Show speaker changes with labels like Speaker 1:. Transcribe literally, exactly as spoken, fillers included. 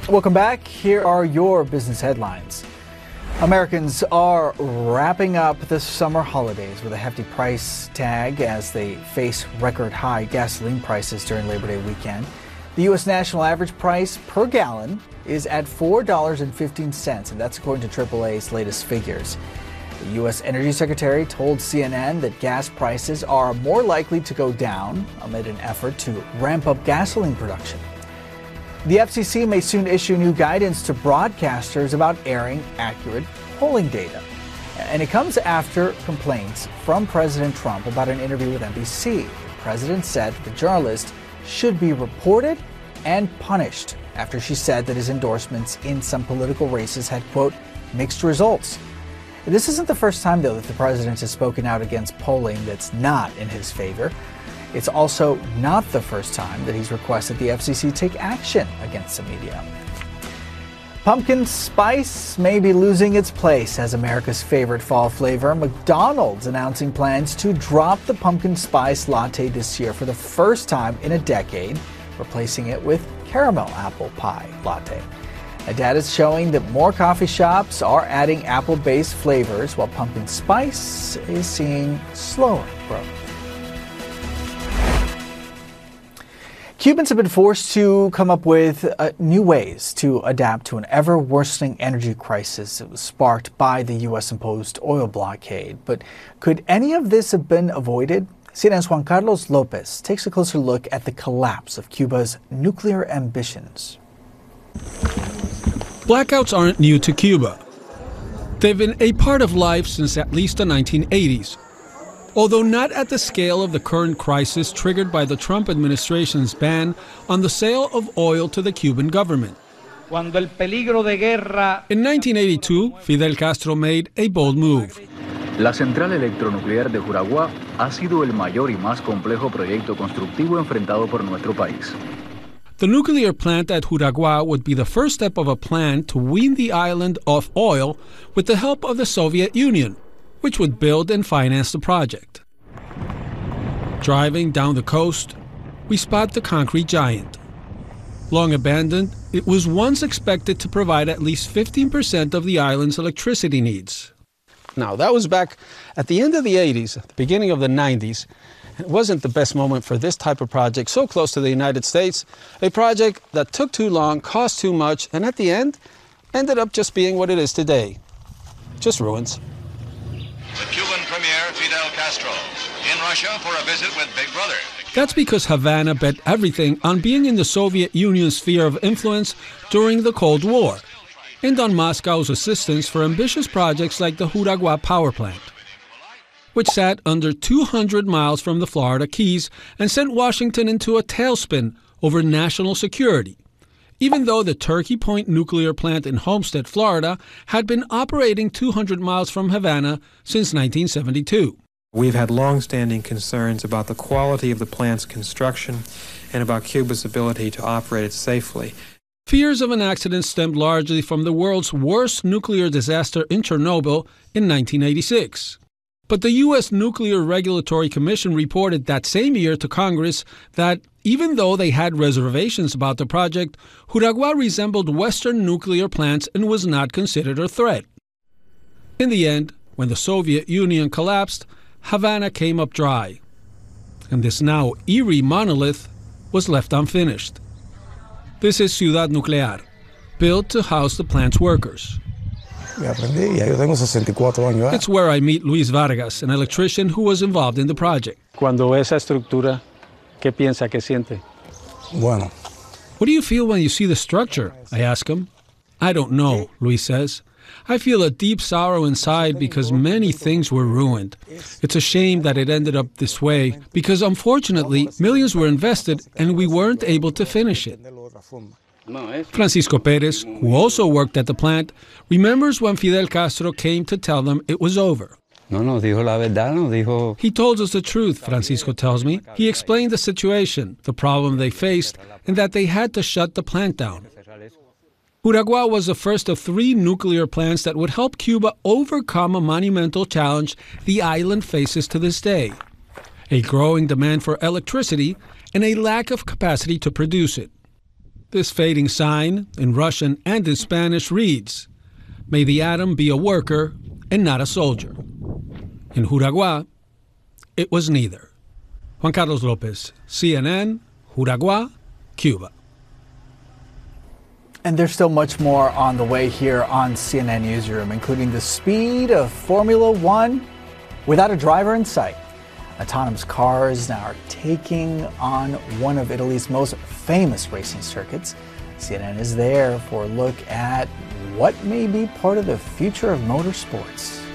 Speaker 1: Welcome back. Here are your business headlines. Americans are wrapping up the summer holidays with a hefty price tag as they face record high gasoline prices during Labor Day weekend. The U S national average price per gallon is at four dollars and fifteen cents, and that's according to triple A's latest figures. The U S Energy Secretary told C N N that gas prices are more likely to go down amid an effort to ramp up gasoline production. The F C C may soon issue new guidance to broadcasters about airing accurate polling data. And it comes after complaints from President Trump about an interview with N B C. The president said the journalist should be reported and punished after she said that his endorsements in some political races had, quote, mixed results. This isn't the first time, though, that the president has spoken out against polling that's not in his favor. It's also not the first time that he's requested the F C C take action against the media. Pumpkin spice may be losing its place as America's favorite fall flavor. McDonald's announcing plans to drop the pumpkin spice latte this year for the first time in a decade, replacing it with caramel apple pie latte. Now, data is showing that more coffee shops are adding apple-based flavors, while pumpkin spice is seeing slower growth. Cubans have been forced to come up with uh, new ways to adapt to an ever-worsening energy crisis that was sparked by the U S-imposed oil blockade. But could any of this have been avoided? C N N's Juan Carlos Lopez takes a closer look at the collapse of Cuba's nuclear ambitions.
Speaker 2: Blackouts aren't new to Cuba. They've been a part of life since at least the nineteen eighties. Although not at the scale of the current crisis triggered by the Trump administration's ban on the sale of oil to the Cuban government. In nineteen eighty-two, Fidel Castro made a bold move.
Speaker 3: La central electronuclear de Juraguá ha sido el mayor y más complejo proyecto constructivo enfrentado por nuestro país.
Speaker 2: The nuclear plant at Juraguá would be the first step of a plan to wean the island off oil with the help of the Soviet Union, which would build and finance the project. Driving down the coast, we spot the concrete giant. Long abandoned, it was once expected to provide at least fifteen percent of the island's electricity needs. Now, that was back at the end of the eighties, at the beginning of the nineties. It wasn't the best moment for this type of project so close to the United States, a project that took too long, cost too much, and at the end, ended up just being what it is today. Just ruins.
Speaker 4: The Cuban Premier Fidel Castro in Russia for a visit with Big Brother.
Speaker 2: That's because Havana bet everything on being in the Soviet Union's sphere of influence during the Cold War, and on Moscow's assistance for ambitious projects like the Juraguá power plant, which sat under two hundred miles from the Florida Keys and sent Washington into a tailspin over national security, even though the Turkey Point nuclear plant in Homestead, Florida, had been operating two hundred miles from Havana since nineteen seventy-two.
Speaker 5: We've had long-standing concerns about the quality of the plant's construction and about Cuba's ability to operate it safely.
Speaker 2: Fears of an accident stemmed largely from the world's worst nuclear disaster in Chernobyl in nineteen eighty-six. But the U S Nuclear Regulatory Commission reported that same year to Congress that even though they had reservations about the project, Juraguá resembled Western nuclear plants and was not considered a threat. In the end, when the Soviet Union collapsed, Havana came up dry, and this now eerie monolith was left unfinished. This is Ciudad Nuclear, built to house the plant's workers. It's where I meet Luis Vargas, an electrician who was involved in the project.
Speaker 6: Cuando ve esa estructura, ¿qué piensa, qué siente?
Speaker 2: Bueno. What do you feel when you see the structure? I ask him. I don't know, Luis says. I feel a deep sorrow inside because many things were ruined. It's a shame that it ended up this way because, unfortunately, millions were invested and we weren't able to finish it. Francisco Perez, who also worked at the plant, remembers when Fidel Castro came to tell them it was over.
Speaker 6: No, no, dijo la verdad, no dijo.
Speaker 2: He told us the truth, Francisco tells me. He explained the situation, the problem they faced, and that they had to shut the plant down. Juraguá was the first of three nuclear plants that would help Cuba overcome a monumental challenge the island faces to this day: a growing demand for electricity and a lack of capacity to produce it. This fading sign, in Russian and in Spanish, reads, "May the atom be a worker and not a soldier." In Juragua, it was neither. Juan Carlos Lopez, C N N, Juragua, Cuba.
Speaker 1: And there's still much more on the way here on C N N Newsroom, including the speed of Formula One without a driver in sight. Autonomous cars now are taking on one of Italy's most famous racing circuits. C N N is there for a look at what may be part of the future of motorsports.